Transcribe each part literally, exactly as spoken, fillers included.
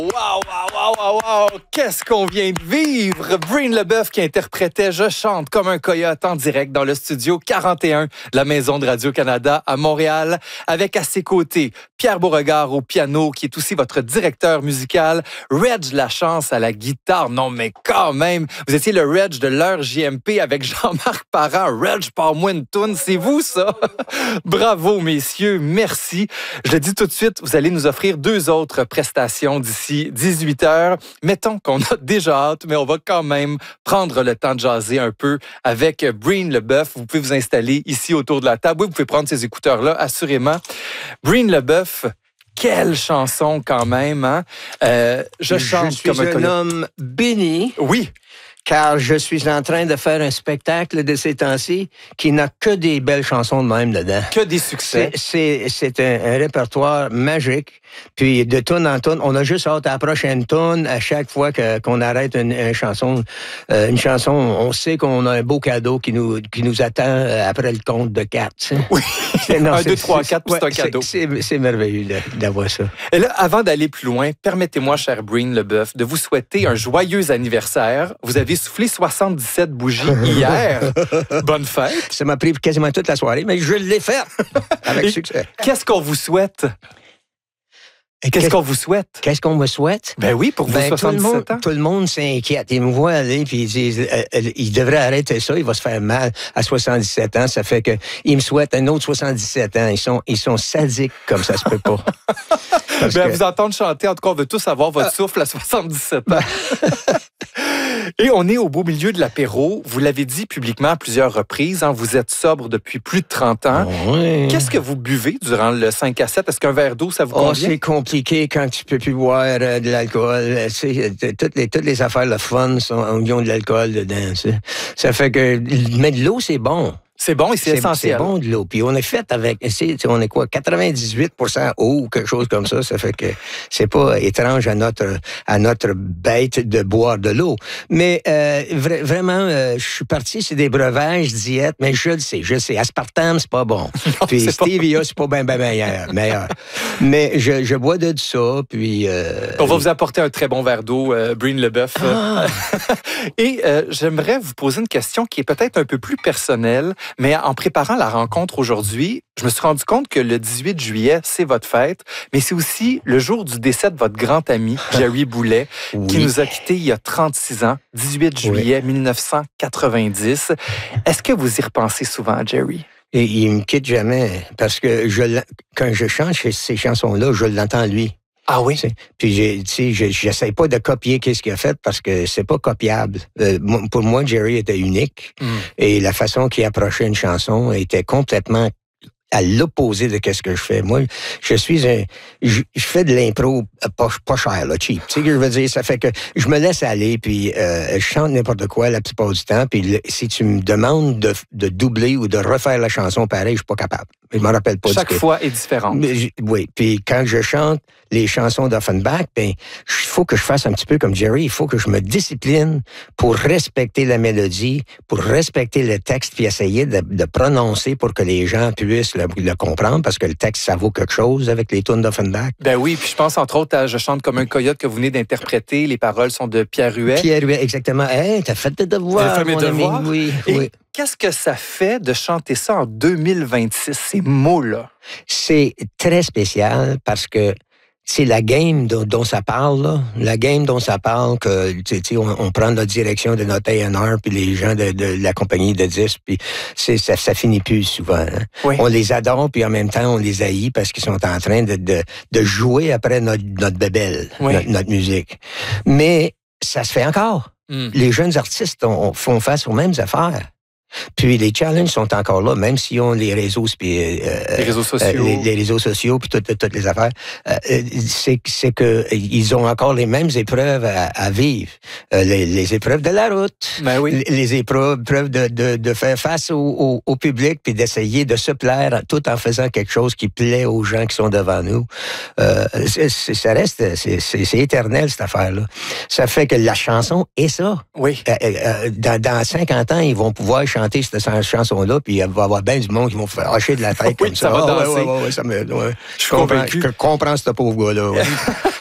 Wow, wow, wow, wow, wow! Qu'est-ce qu'on vient de vivre? Breen Leboeuf qui interprétait Je chante comme un coyote en direct dans le studio quarante et un de la Maison de Radio-Canada à Montréal, avec à ses côtés Pierre Beauregard au piano, qui est aussi votre directeur musical, Reg Lachance à la guitare. Non, mais quand même, vous étiez le Reg de l'heure J M P avec Jean-Marc Parent. Reg, parle-moi une toune, c'est vous ça? Bravo, messieurs, merci. Je le dis tout de suite, vous allez nous offrir deux autres prestations d'ici dix-huit heures. Mettons qu'on a déjà hâte, mais on va quand même prendre le temps de jaser un peu avec Breen Leboeuf. Vous pouvez vous installer ici autour de la table. Oui, vous pouvez prendre ces écouteurs-là, assurément. Breen Leboeuf, quelle chanson quand même, hein? Euh, je chante je suis comme un, un homme béni. Oui. Car je suis en train de faire un spectacle de ces temps-ci qui n'a que des belles chansons de même dedans. Que des succès. C'est, c'est, c'est un, un répertoire magique. Puis de tune en tune, on a juste hâte à la prochaine tune. À chaque fois que, qu'on arrête une, une chanson, euh, une chanson, on sait qu'on a un beau cadeau qui nous, qui nous attend après le compte de quatre. Oui. Non, un, deux, trois, quatre, ouais, c'est un cadeau. C'est, c'est, c'est merveilleux d'avoir ça. Et là, avant d'aller plus loin, permettez-moi, cher Breen Leboeuf, de vous souhaiter un joyeux anniversaire. Vous avez soufflé soixante-dix-sept bougies hier. Bonne fête. Ça m'a pris quasiment toute la soirée, mais je l'ai fait avec Et succès. Qu'est-ce qu'on vous souhaite? Qu'est-ce, Qu'est-ce qu'on vous souhaite? Qu'est-ce qu'on me souhaite? Ben oui, pour ben, vos soixante-dix-sept tout le monde, ans. Tout le monde s'inquiète. Ils me voient aller, puis ils disent, euh, euh, il devrait arrêter ça, il va se faire mal à soixante-dix-sept ans. Ça fait que ils me souhaitent un autre soixante-dix-sept ans. Ils sont, ils sont sadiques comme ça se peut pas. Ben, que... vous entendre chanter, en tout cas, on veut tous avoir votre souffle à soixante-dix-sept ans. Et on est au beau milieu de l'apéro. Vous l'avez dit publiquement à plusieurs reprises. Hein, vous êtes sobre depuis plus de trente ans. Oui. Qu'est-ce que vous buvez durant le cinq à sept? Est-ce qu'un verre d'eau, ça vous convient? Oh, c'est compliqué quand tu peux plus boire euh, de l'alcool. C'est, toutes, les, toutes les affaires, le fun, sont, ils ont de l'alcool dedans. C'est. Ça fait que... Mais de l'eau, c'est bon. C'est bon et c'est, c'est essentiel. C'est bon de l'eau. Puis on est fait avec, c'est, on est quoi, quatre-vingt-dix-huit pour cent eau ou quelque chose comme ça. Ça fait que c'est pas étrange à notre à notre bête de boire de l'eau. Mais euh, vra- vraiment, euh, je suis parti sur des breuvages diète, mais je le sais, je le sais. Aspartame, c'est pas bon. Non, puis c'est stevia, pas... c'est pas bien, bien meilleur. meilleur. Mais je, je bois de ça, puis... Euh, on va vous apporter un très bon verre d'eau, euh, Breen Leboeuf. Ah. Et euh, j'aimerais vous poser une question qui est peut-être un peu plus personnelle. Mais en préparant la rencontre aujourd'hui, je me suis rendu compte que le dix-huit juillet, c'est votre fête, mais c'est aussi le jour du décès de votre grand ami, Jerry Boulet, oui. qui nous a quittés il y a trente-six ans, dix-huit juillet oui. mille neuf cent quatre-vingt-dix. Est-ce que vous y repensez souvent à Jerry? Et il me quitte jamais, parce que je, quand je chante ces chansons-là, je l'entends lui. Ah oui? Puis, tu sais, je j'essaie pas de copier qu'est-ce qu'il a fait parce que c'est pas copiable. Euh, pour moi, Jerry était unique mm. et la façon qu'il approchait une chanson était complètement à l'opposé de qu'est-ce que je fais. Moi, je suis un... Je, je fais de l'impro pas, pas cher, là, cheap. Tu sais ce que je veux dire? Ça fait que je me laisse aller, puis euh, je chante n'importe quoi la plupart du temps, puis le, si tu me demandes de, de doubler ou de refaire la chanson pareil, je suis pas capable. Je me rappelle pas. Chaque fois est différente. Oui, puis quand je chante les chansons d'Offenbach, ben, il faut que je fasse un petit peu comme Jerry, il faut que je me discipline pour respecter la mélodie, pour respecter le texte, puis essayer de, de prononcer pour que les gens puissent le, le comprendre, parce que le texte, ça vaut quelque chose avec les tunes d'Offenbach. Ben oui, puis je pense entre autres à Je chante comme un coyote que vous venez d'interpréter. Les paroles sont de Pierre Huet. Pierre Huet, exactement. Hey, t'as fait tes devoirs, fait mes mon devoirs. ami. Oui, Et oui. Qu'est-ce que ça fait de chanter ça en deux mille vingt-six, ces mots-là? C'est très spécial parce que c'est la game dont, dont ça parle, là. La game dont ça parle, que tu sais, on, on prend la direction de notre A and R, puis les gens de, de la compagnie de disques, puis c'est, ça, ça finit plus souvent. Hein? Oui. On les adore, puis en même temps, on les haït parce qu'ils sont en train de, de, de jouer après notre, notre bébelle, oui. notre, notre musique. Mais ça se fait encore. Mm. Les jeunes artistes on, on font face aux mêmes affaires. Puis les challenges sont encore là, même s'ils ont les réseaux, puis, euh, les réseaux sociaux, euh, les, les réseaux sociaux, puis toutes, toutes les affaires. Euh, c'est, c'est que ils ont encore les mêmes épreuves à, à vivre, euh, les, les épreuves de la route, ben oui. les, les épreuves de, de, de faire face au, au, au public, puis d'essayer de se plaire, tout en faisant quelque chose qui plaît aux gens qui sont devant nous. Euh, c'est, c'est, ça reste, c'est, c'est, c'est éternel cette affaire-là. Ça fait que la chanson est ça. Oui. Euh, euh, dans, dans cinquante ans, ils vont pouvoir chanter cette chanson-là, puis il va y avoir bien du monde qui vont faire hacher de la tête oui, comme ça. ça va oh, danser. Ouais, ouais, ouais, ça me, ouais. Je suis comprends, convaincu. Je comprends ce pauvre gars-là. Ouais.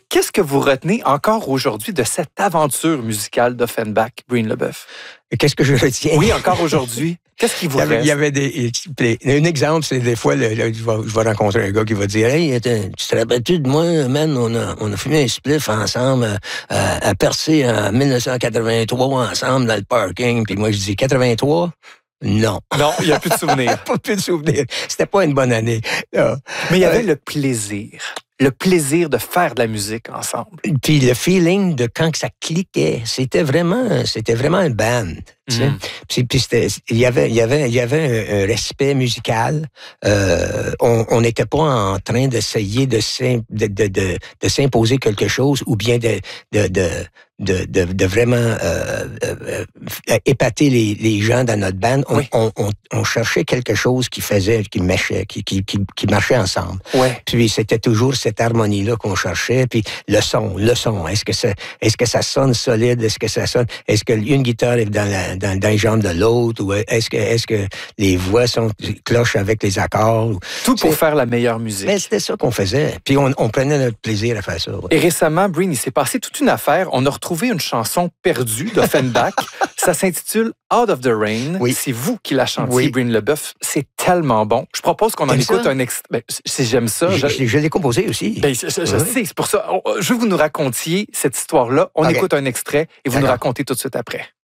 Qu'est-ce que vous retenez encore aujourd'hui de cette aventure musicale d'Offenbach, Breen LeBeuf? Qu'est-ce que je retiens? Oui, encore aujourd'hui. Qu'est-ce qui vous il y avait, reste? Il y avait des... Un exemple, c'est des fois, le, le, je, vais, je vais rencontrer un gars qui va dire « Hey, attends, tu te rappelles-tu de moi, man? On a, on a fumé un spliff ensemble à, à Percé en dix-neuf cent quatre-vingt-trois ensemble dans le parking. » Puis moi, je dis « quatre-vingt-trois? » Non. Non, il n'y a plus de souvenirs. Pas plus de souvenirs. C'était pas une bonne année. Non. Mais il y avait euh, le plaisir. Le plaisir de faire de la musique ensemble. Puis le feeling de quand que ça cliquait, c'était vraiment, c'était vraiment un band. Tu sais. Mm. Puis, puis c'était, il y avait, il y avait, il y avait un, un respect musical. Euh, on n'était pas en train d'essayer de, de, de, de, de s'imposer quelque chose ou bien de, de, de De, de, de vraiment euh, euh, épater les, les gens dans notre band. On, oui. on, on, on cherchait quelque chose qui faisait, qui marchait, qui, qui, qui, qui marchait ensemble. Ouais. Puis c'était toujours cette harmonie-là qu'on cherchait. Puis le son, le son. Est-ce que ça, est-ce que ça sonne solide? Est-ce que ça sonne? Est-ce qu'une guitare est dans, la, dans, dans les jambes de l'autre? Ou est-ce que, est-ce que les voix sont cloches avec les accords? Tout pour faire la meilleure musique. Mais c'était ça qu'on faisait. Puis on, on prenait notre plaisir à faire ça. Ouais. Et récemment, Breen, il s'est passé toute une affaire. On a retrouvé trouvé une chanson perdue d'Offenbach. Ça s'intitule Out of the Rain. Oui. C'est vous qui la chantiez, oui. Breen LeBeuf. C'est tellement bon. Je propose qu'on en T'aimes écoute ça? un extrait. Ben, si j'aime ça. Je, je, je l'ai composé aussi. Ben, je je, je oui. sais, c'est pour ça. Je veux que vous nous racontiez cette histoire-là. On okay. écoute un extrait et vous D'accord. nous racontez tout de suite après.